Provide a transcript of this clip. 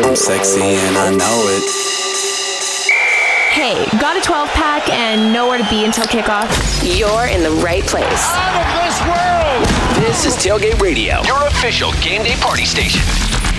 I'm sexy and I know it. Hey, got a 12-pack and nowhere to be until kickoff? You're in the right place. Out of this world! This is Tailgate Radio, your official game day party station.